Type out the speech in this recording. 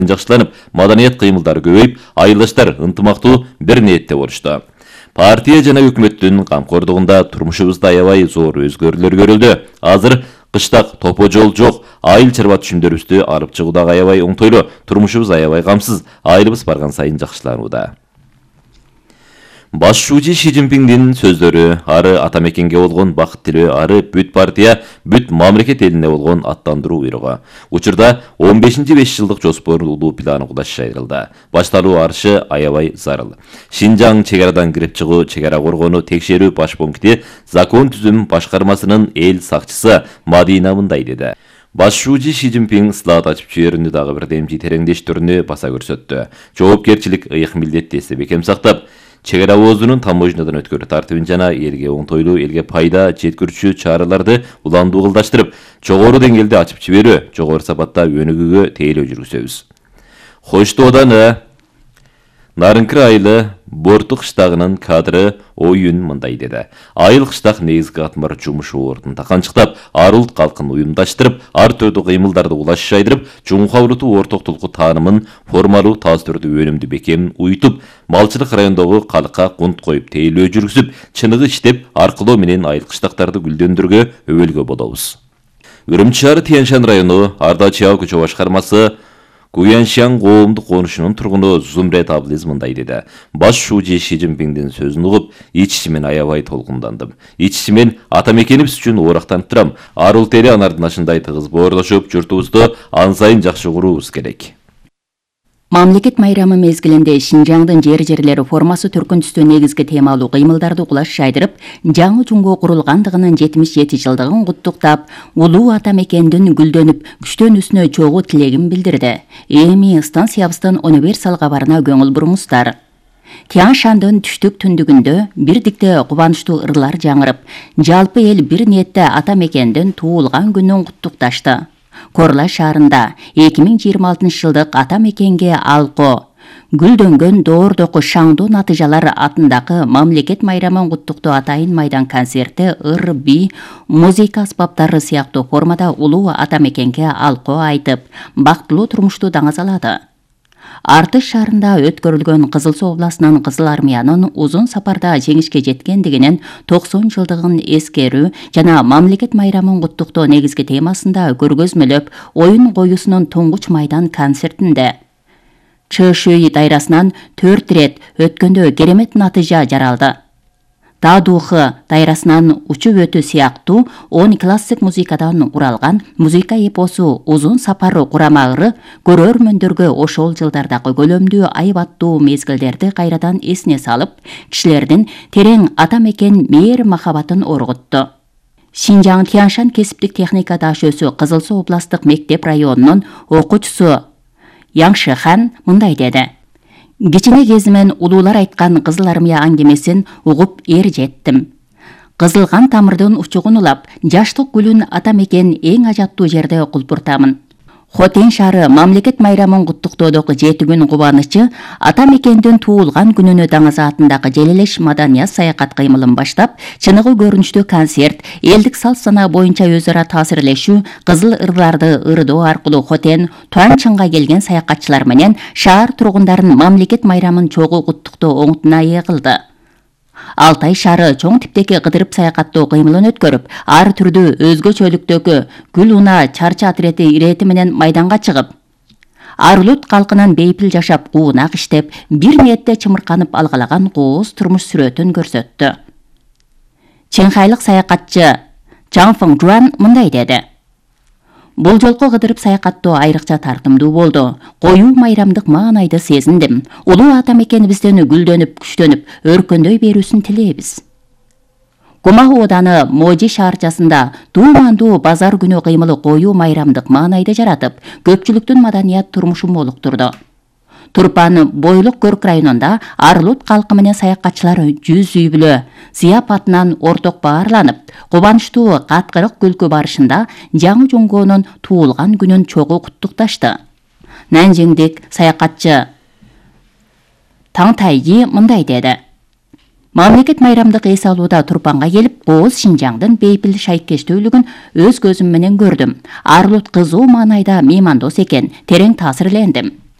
жакшыланып, маданият кыймылдары көбөйүп, айылдаштар ынтымактуу бир ниетте болушту. Партия жана өкмөттүн камкордугунда турмушубузда аябай зор өзгөрүүлөр көрүлдү. Азыр кыштак топо жол жок, айыл чарба түшүмдөрүбүздү алып чыгуудагы аябай оңтойлуу, турмушубуз аябай камсыз, айылыбыз барган сайын жакшыланууда. Башчуучу Ши Цзиньпиңдин сөздөрү ары ата мекенге болгон бакыт тилөө, ары бүт партия, бүт мамлекет элине болгон аттандыруу буйругу. Учурда 15-5 жылдык жоспорлуу планы кудашайрылды. Башталуу арышы аябай зарыл. Шинжаң чек арадан кирип чыгуу, чек ара коргонуу текшерүү баш пункти закон түзүм башкармасынын эл сакчысы Мадина мындай деди. Башчуучу Ши Цзиньпиң слайд ачып жиберүүнү дагы бир демчи тереңдештирүүнү баса көрсөттү. Жоопкерчилик ыйык милдетти эсте бекем сактап, чек ара оозунун таможнядан өткөрүү тартибин жана элге оңтойлуу, элге пайда жеткирүүчү чараларды уландуу кылдаштырып, жогору деңгээлде ачып жиберүү, жогору сапатта өнүгүүгө тейлөө жүргүзөбүз. Хоштоо ауданы Нарынкы айылы Борту кыштагынын кадры оюн мындай деди. Айыл кыштак негизги катмар жумуш ордун таканчыктап, ар улут калкын уюмдаштырып, ар түрдүү кыймылдарды улаш жайдырып, жумук улуту ортоктулуку таанымын формалуу таз түрдүү өнүмдү бекем уютуп, малчылык райондогу калкка кунт коюп тейлөө жүргүзүп, чыныгы иштеп, аркылоо менен айыл кыштактарды гүлдөндүргө өбөлгө болобуз. Үрүмчү шаары Тяньшан району Ардачиял көчө башкармасы Гуяншан коомдук конушунун тургуну Зумрет Аблиз мындай деди. Башчуучу Ши Цзиньпиңдин сөзүн угуп, ич-ичимен аябай толкундандым. Ич-ичимен ата мекенибиз үчүн оорактанып турам. Ар улут эли анардын ашындай тыгыз боорлошуп, журтубузду ан сайын жакшы куруубуз керек. Мамлекет майрамы мезгилинде Шинжаңдын жер-жерлери формасы түркүнтүстүү негизги темалуу кыймылдарды кулаш жайдырып, жаңы жумго курулгандыгынын 77 жылдыгын куттуктап, улуу ата мекендин гүлдөнүп, күчтөнүүсүнө чогуу тилегин билдирди. Эми станциябыздын универсал кабарына көңүл буруңуздар. Тяньшандын түштүк түндүгүндө бирдикте кубанычтуу ырлар жаңырып, жалпы эл бир ниетте ата мекендин туулган күнүн куттукташты. Корла шаарында 2026 жылдык ата мекенге алко гүлдөнгөн доордоку шаңдуу натыйжалар атындагы мамлекет майрамын куттуктоо атайын майдан концерти ыр, би, музыка аспаптары сыяктуу формада улуу ата мекенге алко айтып, бактылуу турмушту даңазалады. Артыш шаарында өткөрүлгөн Кызыл Суу областынын Кызыл армиянын узун сапарда жеңишке жеткендигинин 90 жылдыгын эскерүү жана мамлекет майрамын куттуктоо негизги темасында көргөзмөлөп, оюн коюусунун туңгуч майдан концертинде ЧШИ дайрасынан 4 рет өткөндө керемет натыйжа жаралды. ТАДУХ дайрасынан учуп өтүү сыяктуу 10 классик музыкадан куралган музыка эпосу узун сапары курамагыры көрөрмөндөргө ошол жылдардагы көлөмдүү айбаттуу мезгилдерди кайрадан эсине салып, кишилердин терең ата мекен мээр махабатын оргутту. Шинжаң Тяньшан кесиптик техника дашөөсү Кызыл Суу областтык мектеп районунун окуучусу Яңшыхан мындай деди. Кичине кезимен улуулар айткан Кызыл армия аңгемесин угуп жеттим. Кызылган тамырдын учугун улап, жаштык гүлүн ата мекен эң ажаттуу жерде кулпуртамын. Хотен шаары мамлекет майрамын куттуктоодогу 7 күн кубанычы ата мекендин туулган күнүнө даңазаатындагы желелеш маданият саякат кыймылын баштап, чыныгы көрүнүштүү концерт, элдик салт сана боюнча өз ара таасирлешүү, кызыл ырларды ырдоо аркылуу Хотен Тяньшанга келген саякатчылар менен шаар тургундарын мамлекет майрамын чогуу куттуктоо оңутуна ээ кылды. Алтай шаары чоң типтеги кыдырып саякаттоо кыймылын өткөрүп, ар түрдүү өзгөчөлүктөгү гүл уна чарчы атрети ирети менен майданга чыгып, ар улут калкынын бейпил жашап, куунак иштеп, бир ниетте чымырканып алгалаган кооз турмуш сүрөтүн көрсөттү. Чеңхайлык саякатчы Чаң Фыңжуан мындай деди. Бул жолку кыдырып саякаттоо айрыкча тартымдуу болду. Коюу майрамдык маанайды сезиндим. Улуу ата мекенибиздин гүлдөнүп, күчтөнүп, өркөндөй берүүсүн тилейбиз. Кумау ооданы Можи шаарчасында туумандуу базар күнү кыймылы коюу майрамдык маанайды жаратып, көпчүлүктүн маданият турмушун молуктурду. Турпан бойлук көрк районунда арлут калкы менен саякатчылар жүз үй бүлө зыяпатынан орток баарланып, кубанычтуу каткырык күлкү барышында жаңы жоңгоонун туулган күнүн чогуу куттукташты. Нанжиңдик саякатчы Таң Тайги мындай деди. Мамлекет майрамдык эс алууда Турпанга келип, кооз Шинжаңдын бейпил шайкештүүлүгүн өз көзүм менен көрдүм. Арлут кызуу маанайда меймандос экен, терең таасирлендим.